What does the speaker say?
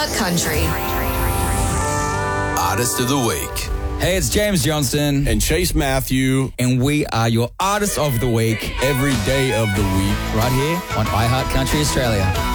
iHeart Country. Artist of the Week. Hey, it's James Johnson. And Chase Matthew. And we are your Artist of the Week Every day of the week. right here on iHeart Country Australia.